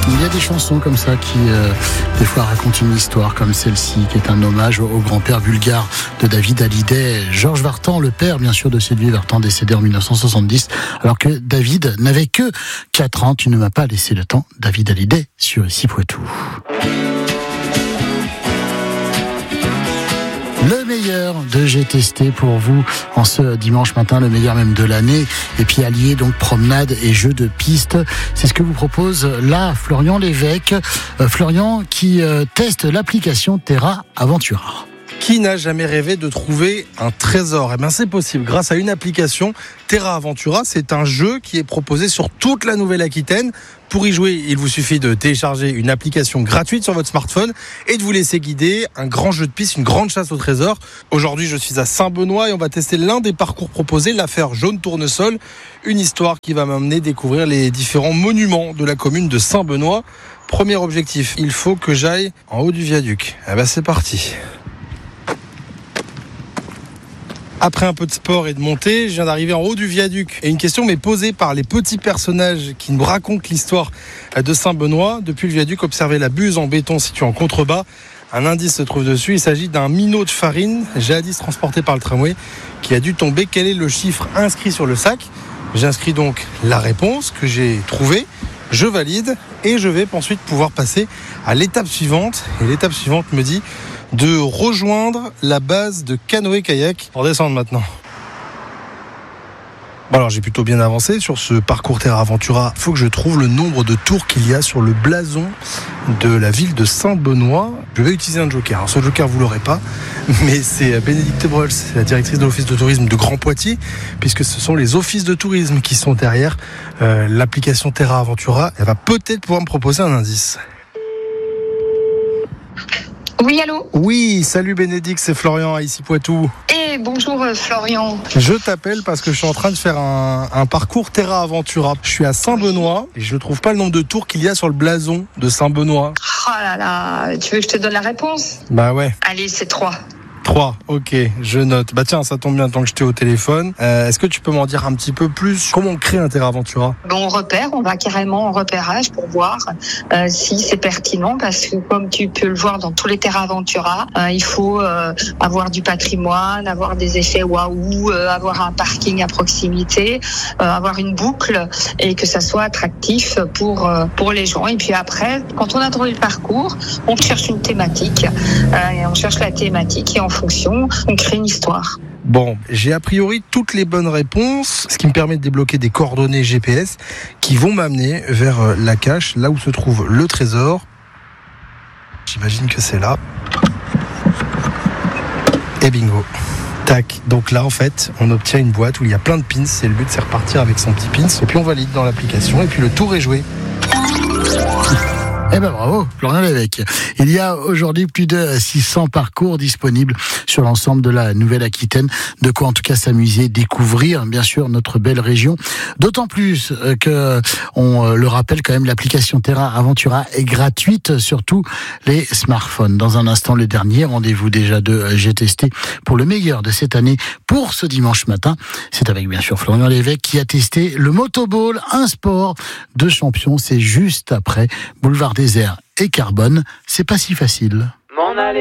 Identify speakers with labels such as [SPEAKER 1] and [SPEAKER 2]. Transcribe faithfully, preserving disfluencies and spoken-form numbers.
[SPEAKER 1] Il y a des chansons comme ça qui, euh, des fois, racontent une histoire comme celle-ci, qui est un hommage au, au grand-père bulgare de David Hallyday, Georges Vartan, le père, bien sûr, de Sylvie Vartan, décédé en dix-neuf cent soixante-dix, alors que David n'avait que quatre ans. Tu ne m'as pas laissé le temps, David Hallyday, sur Ici Poitou. Le meilleur de J'ai testé pour vous en ce dimanche matin, le meilleur même de l'année. Et puis allié donc promenade et jeux de piste. C'est ce que vous propose là Florian Lévesque. Euh, Florian qui euh, teste l'application Terra Aventura.
[SPEAKER 2] Qui n'a jamais rêvé de trouver un trésor ? Eh bien, c'est possible grâce à une application, Terra Aventura. C'est un jeu qui est proposé sur toute la Nouvelle-Aquitaine. Pour y jouer, il vous suffit de télécharger une application gratuite sur votre smartphone et de vous laisser guider. Un grand jeu de piste, une grande chasse au trésor. Aujourd'hui, je suis à Saint-Benoît et on va tester l'un des parcours proposés, l'affaire Jaune Tournesol. Une histoire qui va m'amener découvrir les différents monuments de la commune de Saint-Benoît. Premier objectif, il faut que j'aille en haut du viaduc. Eh ben, c'est parti. Après un peu de sport et de montée, je viens d'arriver en haut du viaduc. Et une question m'est posée par les petits personnages qui nous racontent l'histoire de Saint-Benoît. Depuis le viaduc, observez la buse en béton située en contrebas. Un indice se trouve dessus. Il s'agit d'un minot de farine, jadis transporté par le tramway, qui a dû tomber. Quel est le chiffre inscrit sur le sac ? J'inscris donc la réponse que j'ai trouvée. Je valide et je vais ensuite pouvoir passer à l'étape suivante. Et l'étape suivante me dit de rejoindre la base de canoë-kayak pour descendre maintenant. Bon alors j'ai plutôt bien avancé sur ce parcours Terra Aventura. Il faut que je trouve le nombre de tours qu'il y a sur le blason de la ville de Saint-Benoît. Je vais utiliser un joker. Alors ce joker vous l'aurez pas, mais c'est Bénédicte Breuls, la directrice de l'office de tourisme de Grand Poitiers, puisque ce sont les offices de tourisme qui sont derrière euh, l'application Terra Aventura. Elle va peut-être pouvoir me proposer un indice.
[SPEAKER 3] Oui, allô ?
[SPEAKER 2] Oui, salut Bénédicte, c'est Florian à Ici Poitou.
[SPEAKER 3] Eh, bonjour euh, Florian.
[SPEAKER 2] Je t'appelle parce que je suis en train de faire un, un parcours Terra Aventura. Je suis à Saint-Benoît et je ne trouve pas le nombre de tours qu'il y a sur le blason de Saint-Benoît.
[SPEAKER 3] Oh là là, tu veux que je te donne la réponse ?
[SPEAKER 2] Bah ouais.
[SPEAKER 3] Allez, c'est trois.
[SPEAKER 2] trois, ok, je note. Bah tiens, ça tombe bien tant que j'étais au téléphone. Euh, est-ce que tu peux m'en dire un petit peu plus ? Comment on crée un Terra Aventura ?
[SPEAKER 3] Bon, on repère, on va carrément en repérage pour voir euh, si c'est pertinent, parce que comme tu peux le voir dans tous les Terra Aventura, euh, il faut euh, avoir du patrimoine, avoir des effets waouh, euh, avoir un parking à proximité, euh, avoir une boucle et que ça soit attractif pour euh, pour les gens. Et puis après, quand on a trouvé le parcours, on cherche une thématique euh, et on cherche la thématique et en fonction, on crée une histoire.
[SPEAKER 2] Bon, j'ai a priori toutes les bonnes réponses, ce qui me permet de débloquer des coordonnées G P S qui vont m'amener vers la cache, là où se trouve le trésor. J'imagine que c'est là. Et bingo. Tac. Donc là, en fait, on obtient une boîte où il y a plein de pins. Et le but, c'est repartir avec son petit pins. Et puis on valide dans l'application. Et puis le tour est joué.
[SPEAKER 1] Eh ben bravo, Florian Lévesque. Il y a aujourd'hui plus de six cents parcours disponibles sur l'ensemble de la Nouvelle-Aquitaine. De quoi en tout cas s'amuser, découvrir bien sûr notre belle région. D'autant plus que, on le rappelle quand même, l'application Terra Aventura est gratuite sur tous les smartphones. Dans un instant, le dernier rendez-vous déjà de J'ai testé pour le meilleur de cette année pour ce dimanche matin. C'est avec bien sûr Florian Lévesque qui a testé le motoball, un sport de champion. C'est juste après Boulevard Désert et Carbone. C'est pas si facile.